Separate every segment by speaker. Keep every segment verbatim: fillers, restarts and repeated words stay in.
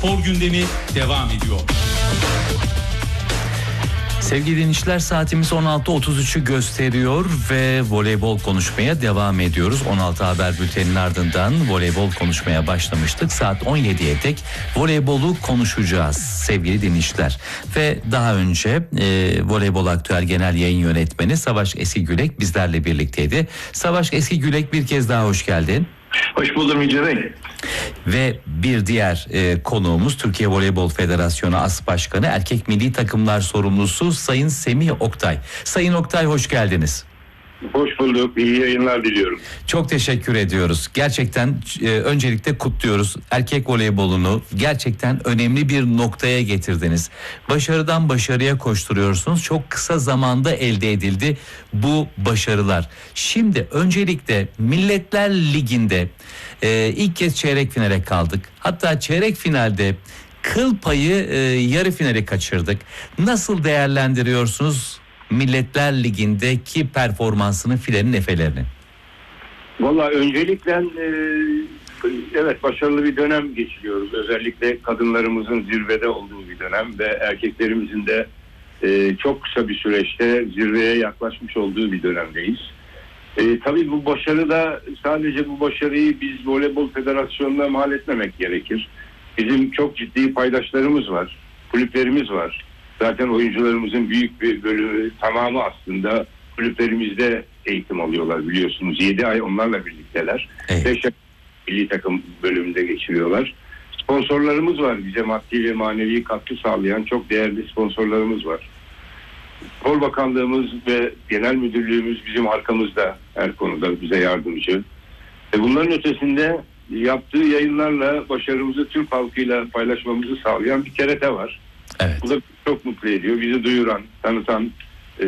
Speaker 1: Spor gündemi devam ediyor.
Speaker 2: Sevgili dinleyiciler, saatimiz on altı otuz üçü gösteriyor ve voleybol konuşmaya devam ediyoruz. on altı haber bülteninin ardından voleybol konuşmaya başlamıştık. Saat on yediye dek voleybolu konuşacağız sevgili dinleyiciler. Ve daha önce e, Voleybol Aktüel Genel Yayın Yönetmeni Savaş Eskigülek bizlerle birlikteydi. Savaş Eskigülek, bir kez daha hoş geldin.
Speaker 3: Hoş buldum Yüce Bey.
Speaker 2: Ve bir diğer e, konuğumuz Türkiye Voleybol Federasyonu As Başkanı Erkek Milli Takımlar Sorumlusu Sayın Semih Oktay. Sayın Oktay, hoş geldiniz.
Speaker 3: Hoş bulduk. İyi yayınlar diliyorum.
Speaker 2: Çok teşekkür ediyoruz. Gerçekten e, öncelikle kutluyoruz. Erkek voleybolunu gerçekten önemli bir noktaya getirdiniz. Başarıdan başarıya koşturuyorsunuz. Çok kısa zamanda elde edildi bu başarılar. Şimdi öncelikle Milletler Ligi'nde e, ilk kez çeyrek finale kaldık. Hatta çeyrek finalde kıl payı e, yarı finale kaçırdık. Nasıl değerlendiriyorsunuz Milletler Ligi'ndeki performansını, filenin efelerini?
Speaker 3: Valla öncelikle e, evet başarılı bir dönem geçiriyoruz. Özellikle kadınlarımızın zirvede olduğu bir dönem ve erkeklerimizin de e, çok kısa bir süreçte zirveye yaklaşmış olduğu bir dönemdeyiz. E, tabii bu başarı da sadece bu başarıyı biz Voleybol Federasyonu'na mal etmemek gerekir. Bizim çok ciddi paydaşlarımız var, kulüplerimiz var. Zaten oyuncularımızın büyük bir bölümü, tamamı aslında kulüplerimizde eğitim alıyorlar biliyorsunuz. yedi ay onlarla birlikteler.
Speaker 2: Evet.
Speaker 3: beş ay milli takım bölümünde geçiriyorlar. Sponsorlarımız var. Bize maddi ve manevi katkı sağlayan çok değerli sponsorlarımız var. Spor Bakanlığımız ve Genel Müdürlüğümüz bizim arkamızda, her konuda bize yardımcı. Ve bunların ötesinde yaptığı yayınlarla başarımızı Türk halkıyla paylaşmamızı sağlayan bir T R T var.
Speaker 2: Evet.
Speaker 3: Bu da çok mutlu ediyor. Bizi duyuran, tanıtan, e,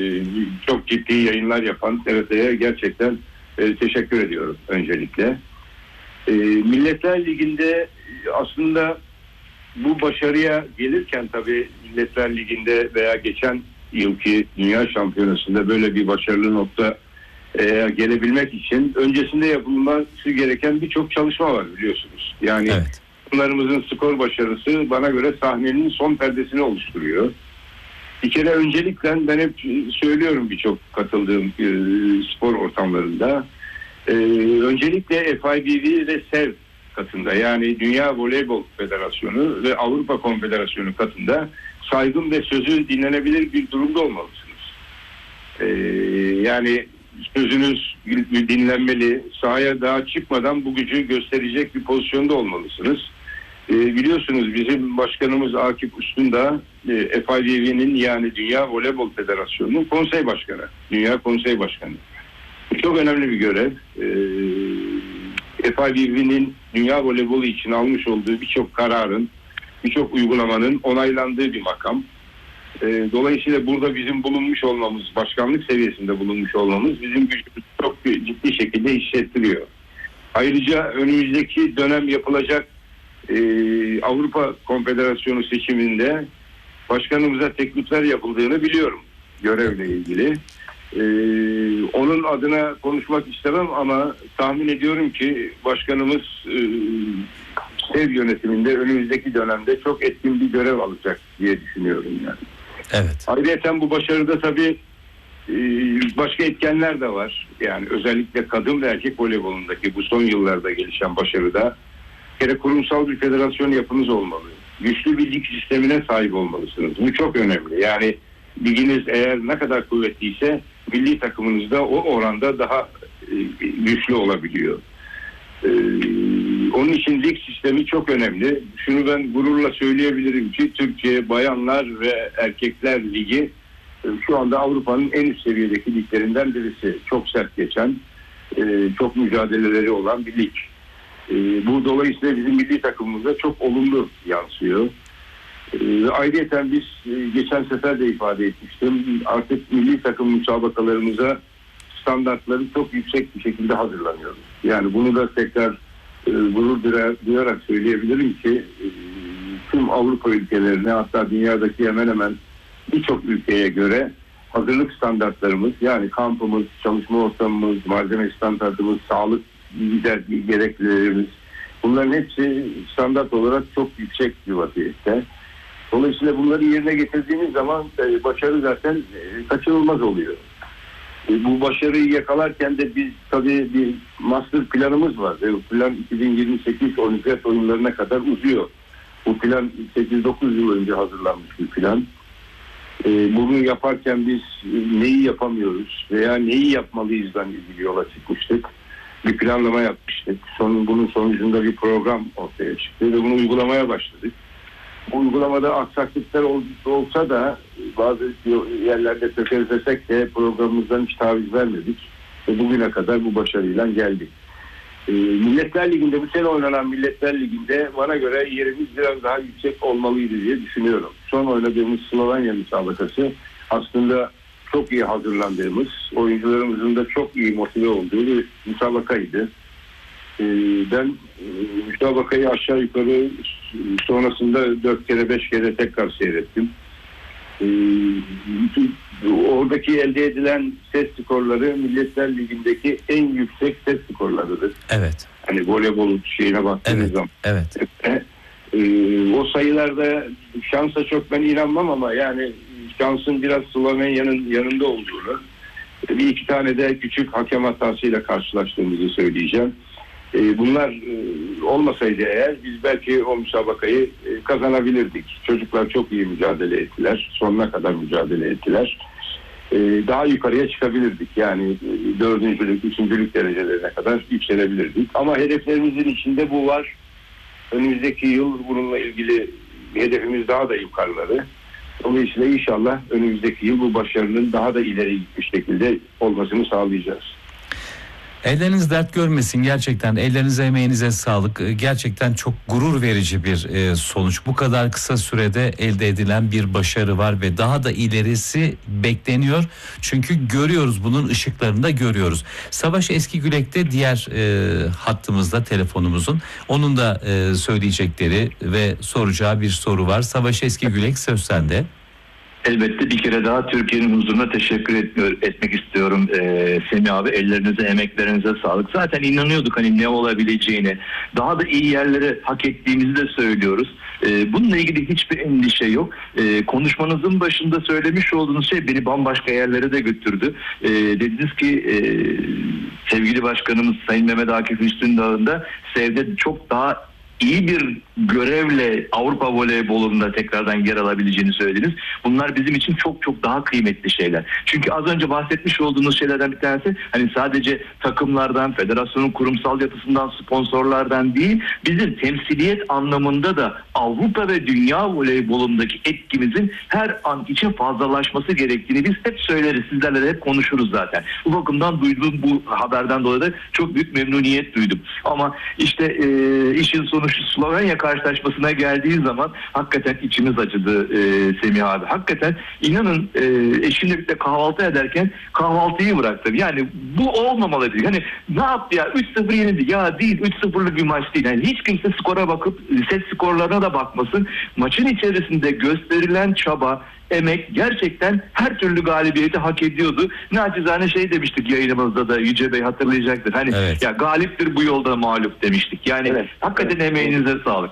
Speaker 3: çok ciddi yayınlar yapan T R T'ye gerçekten e, teşekkür ediyorum öncelikle. E, Milletler Ligi'nde aslında bu başarıya gelirken tabii Milletler Ligi'nde veya geçen yılki Dünya Şampiyonası'nda böyle bir başarılı nokta e, gelebilmek için öncesinde yapılması gereken birçok çalışma var biliyorsunuz. Yani
Speaker 2: Evet.
Speaker 3: Bunlarımızın skor başarısı bana göre sahnenin son perdesini oluşturuyor. Bir kere öncelikle ben hep söylüyorum birçok katıldığım e, spor ortamlarında. E, öncelikle F I B B ve S E V katında, yani Dünya Voleybol Federasyonu ve Avrupa Konfederasyonu katında saygın ve sözü dinlenebilir bir durumda olmalısınız. E, yani sözünüz dinlenmeli, sahaya daha çıkmadan bu gücü gösterecek bir pozisyonda olmalısınız. E, biliyorsunuz bizim başkanımız Akif Üstündağ e, F I B B'nin yani Dünya Voleybol Federasyonu'nun konsey başkanı, Dünya Konsey Başkanı. Bu çok önemli bir görev. E, F I B B'nin dünya voleybolu için almış olduğu birçok kararın, birçok uygulamanın onaylandığı bir makam. E, dolayısıyla burada bizim bulunmuş olmamız, başkanlık seviyesinde bulunmuş olmamız bizim gücümüzü çok ciddi şekilde hissettiriyor. Ayrıca önümüzdeki dönem yapılacak e, Avrupa Konfederasyonu seçiminde başkanımıza teklifler yapıldığını biliyorum görevle ilgili. E, onun adına konuşmak istemem ama tahmin ediyorum ki başkanımız e, S E V yönetiminde önümüzdeki dönemde çok etkin bir görev alacak diye düşünüyorum yani.
Speaker 2: Evet.
Speaker 3: Ayrıca bu başarıda tabii başka etkenler de var. Yani özellikle kadın ve erkek voleybolundaki bu son yıllarda gelişen başarıda bir kere kurumsal bir federasyon yapınız olmalı. Güçlü bir lig sistemine sahip olmalısınız. Bu çok önemli. Yani liginiz eğer ne kadar kuvvetliyse milli takımınız da o oranda daha güçlü olabiliyor. Onun için lig sistemi çok önemli. Şunu ben gururla söyleyebilirim ki Türkiye Bayanlar ve Erkekler Ligi şu anda Avrupa'nın en üst seviyedeki liglerinden birisi. Çok sert geçen, çok mücadeleleri olan bir lig. Bu dolayısıyla bizim milli takımımıza çok olumlu yansıyor. Ayrıca biz geçen sefer de ifade etmiştim. Artık milli takım müsabakalarımıza standartları çok yüksek bir şekilde hazırlanıyoruz. Yani bunu da tekrar e, gurur duyarak söyleyebilirim ki e, tüm Avrupa ülkelerine, hatta dünyadaki hemen hemen birçok ülkeye göre hazırlık standartlarımız, yani kampımız, çalışma ortamımız, malzeme standartımız, sağlık gereklilerimiz, Bunların hepsi standart olarak çok yüksek bir vaziyette. Dolayısıyla bunları yerine getirdiğimiz zaman e, başarı zaten e, kaçınılmaz oluyor. E, bu başarıyı yakalarken de biz tabii bir master planımız var. E, bu plan iki bin yirmi sekiz olimpiyat oyunlarına kadar uzuyor. Bu plan sekiz dokuz yıl önce hazırlanmış bir plan. E, bunu yaparken biz e, neyi yapamıyoruz veya neyi yapmalıyızdan ilgili yola çıkmıştık. Bir planlama yapmıştık. Son, bunun sonucunda bir program ortaya çıktı ve bunu uygulamaya başladık. Bu uygulamada aksaklıklar ol, olsa da bazı yerlerde tökezlesek de programımızdan hiç taviz vermedik. Ve bugüne kadar bu başarıyla geldik. E, Milletler Ligi'nde, bu sene oynanan Milletler Ligi'nde bana göre yerimiz biraz daha yüksek olmalıydı diye düşünüyorum. Son oynadığımız Slovenya müsabakası aslında çok iyi hazırlandığımız, oyuncularımızın da çok iyi motive olduğu bir müsabakaydı. Ee, ben e, müsabakayı aşağı yukarı sonrasında dört kere beş kere tekrar seyrettim. Ee, oradaki elde edilen set skorları Milletler Ligi'ndeki en yüksek set skorlarıdır.
Speaker 2: Evet.
Speaker 3: Hani voleybol şeyine baktığınız
Speaker 2: Evet.
Speaker 3: zaman.
Speaker 2: Evet.
Speaker 3: Ee, o sayılarda şansa çok ben inanmam ama yani şansın biraz Slovenya'nın yanında olduğunu, bir iki tane de küçük hakem hatasıyla karşılaştığımızı söyleyeceğim. Bunlar olmasaydı eğer biz belki o müsabakayı kazanabilirdik. Çocuklar çok iyi mücadele ettiler. Sonuna kadar mücadele ettiler. Daha yukarıya çıkabilirdik. Yani dördüncülük, üçüncülük derecelerine kadar yükselebilirdik. Ama hedeflerimizin içinde bu var. Önümüzdeki yıl bununla ilgili hedefimiz daha da yukarıları. Dolayısıyla inşallah önümüzdeki yıl bu başarının daha da ileri gitmiş şekilde olmasını sağlayacağız.
Speaker 2: Elleriniz dert görmesin, gerçekten ellerinize emeğinize sağlık. Gerçekten çok gurur verici bir e, sonuç. Bu kadar kısa sürede elde edilen bir başarı var ve daha da ilerisi bekleniyor. Çünkü görüyoruz, bunun ışıklarını da görüyoruz. Savaş Eskigülek de diğer e, hattımızda, telefonumuzun. Onun da e, söyleyecekleri ve soracağı bir soru var. Savaş Eskigülek, söz sende.
Speaker 4: Elbette bir kere daha Türkiye'nin huzuruna teşekkür etmiyor, etmek istiyorum ee, Semih abi. Ellerinize, emeklerinize sağlık. Zaten inanıyorduk hani ne olabileceğine. Daha da iyi yerlere hak ettiğimizi de söylüyoruz. Ee, bununla ilgili hiçbir endişe yok. Ee, konuşmanızın başında söylemiş olduğunuz şey beni bambaşka yerlere de götürdü. Ee, dediniz ki e, sevgili başkanımız Sayın Mehmet Akif Üstündağ'ın da Sev'de çok daha iyi bir görevle Avrupa voleybolunda tekrardan yer alabileceğini söylediniz. Bunlar bizim için çok çok daha kıymetli şeyler. Çünkü az önce bahsetmiş olduğunuz şeylerden bir tanesi hani sadece takımlardan, federasyonun kurumsal yapısından, sponsorlardan değil, bizim temsiliyet anlamında da Avrupa ve dünya voleybolundaki etkimizin her an için fazlalaşması gerektiğini biz hep söyleriz. Sizlerle de hep konuşuruz zaten. Bu bakımdan duyduğum bu haberden dolayı da çok büyük memnuniyet duydum. Ama işte e, işin sonu şu Slovenya karşılaşmasına geldiği zaman hakikaten içimiz acıdı e, Semih abi. Hakikaten inanın e, eşimle birlikte kahvaltı ederken kahvaltıyı bıraktım. Yani bu olmamalıydı. Hani ne yaptı ya? üç sıfır yenildi. Ya değil, üç sıfırlık bir maç değil. Yani hiç kimse skora bakıp set skorlarına da bakmasın. Maçın içerisinde gösterilen çaba, emek gerçekten her türlü galibiyeti hak ediyordu. Naçizane şey demiştik yayınımızda da, Yüce Bey hatırlayacaktır. Hani
Speaker 2: Evet.
Speaker 4: ya galiptir bu yolda mağlup demiştik. Yani
Speaker 3: Evet.
Speaker 4: hakikaten
Speaker 3: Evet.
Speaker 4: emeğinize sağlık.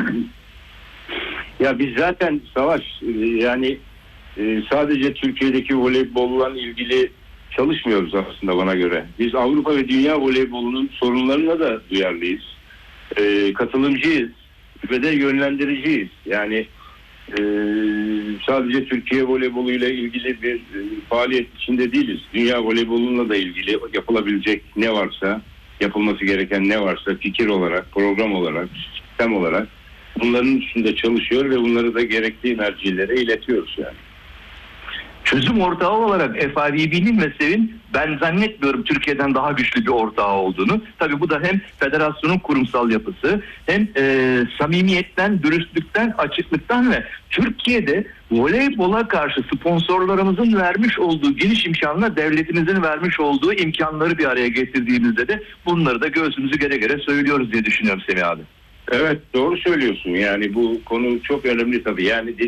Speaker 3: Ya biz zaten Savaş yani sadece Türkiye'deki voleybolla ilgili çalışmıyoruz aslında bana göre. Biz Avrupa ve dünya voleybolunun sorunlarına da duyarlıyız. E, katılımcıyız ve de yönlendiriciyiz. Yani e, sadece Türkiye voleyboluyla ilgili bir e, faaliyet içinde değiliz. Dünya voleybolunla da ilgili yapılabilecek ne varsa, yapılması gereken ne varsa fikir olarak, program olarak, sistem olarak bunların üstünde çalışıyor ve bunları da gerekli mercilere iletiyoruz yani.
Speaker 4: Çözüm ortağı olarak F I V B'nin ve Sev'in ben zannetmiyorum Türkiye'den daha güçlü bir ortağı olduğunu. Tabii bu da hem federasyonun kurumsal yapısı hem e, samimiyetten, dürüstlükten, açıklıktan ve Türkiye'de voleybola karşı sponsorlarımızın vermiş olduğu geniş imkanla devletimizin vermiş olduğu imkanları bir araya getirdiğimizde de bunları da göğsümüzü gere gere söylüyoruz diye düşünüyorum Semih abi.
Speaker 3: Evet, doğru söylüyorsun. Yani bu konu çok önemli tabii. Yani